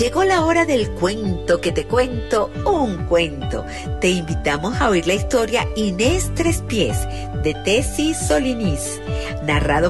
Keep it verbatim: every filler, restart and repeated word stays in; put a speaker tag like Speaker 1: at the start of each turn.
Speaker 1: Llegó la hora del cuento que te cuento un cuento. Te invitamos a oír la historia Inés Tres Pies de Tessy Solinís, narrado